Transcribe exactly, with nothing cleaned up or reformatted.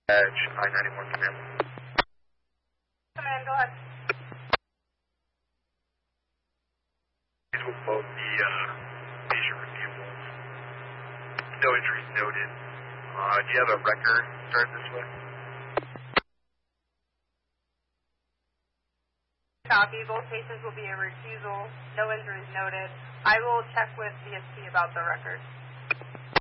Edge, I ninety-one command. Command, go ahead. These will both be uh, patient reviewable. No injuries noted. Uh, do you have a record start this way? Copy. Both patients will be a refusal. No injuries noted. I will check with V S P about the record.